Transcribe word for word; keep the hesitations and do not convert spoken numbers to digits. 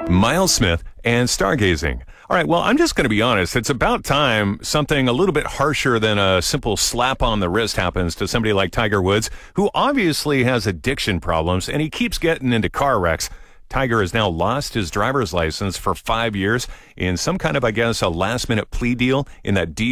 Miles Smith and Stargazing. All right, well, I'm just going to be honest. It's about time something a little bit harsher than a simple slap on the wrist happens to somebody like Tiger Woods, who obviously has addiction problems, and he keeps getting into car wrecks. Tiger has now lost his driver's license for five years in some kind of, I guess, a last-minute plea deal in that D